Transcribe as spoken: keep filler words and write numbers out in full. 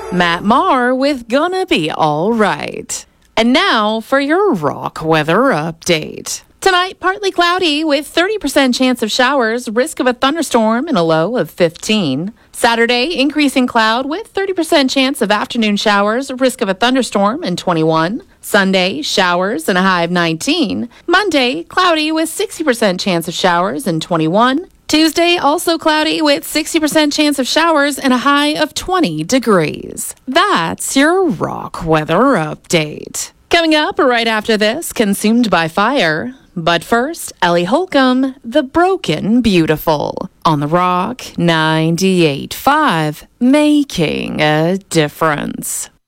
Matt Maher with Gonna Be All Right. And now for your rock weather update. Tonight, partly cloudy with thirty percent chance of showers, risk of a thunderstorm and a low of fifteen. Saturday, increasing cloud with thirty percent chance of afternoon showers, risk of a thunderstorm and twenty-one. Sunday, showers and a high of nineteen. Monday, cloudy with sixty percent chance of showers and twenty-one. Tuesday, also cloudy with sixty percent chance of showers and a high of twenty degrees. That's your rock weather update. Coming up right after this, Consumed by Fire. But first, Ellie Holcomb, The Broken Beautiful. On The Rock ninety-eight point five, making a difference.